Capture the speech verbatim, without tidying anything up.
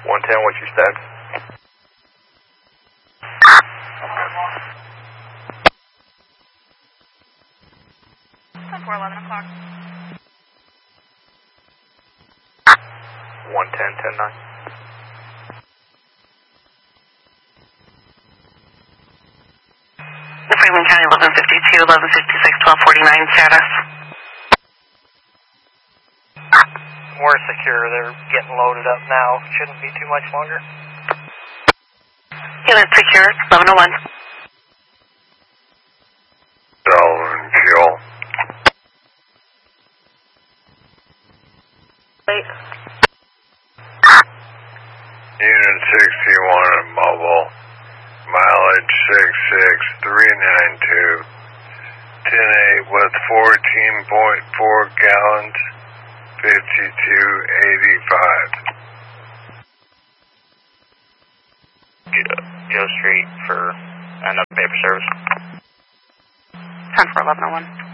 one ten, what's your status? ten four, eleven o'clock. one ten, ten nine. Franklin County, eleven fifty-two, eleven fifty-six, twelve forty-nine, status. We're secure. They're getting loaded up now. Shouldn't be too much longer. Unit secure, eleven oh one. Sullivan fuel. Wait. Unit sixty-one at mobile. Mileage six six three nine two. ten eight with fourteen point four gallons. fifty-two eighty-five. Joe Street for another paper service. ten four, eleven oh one.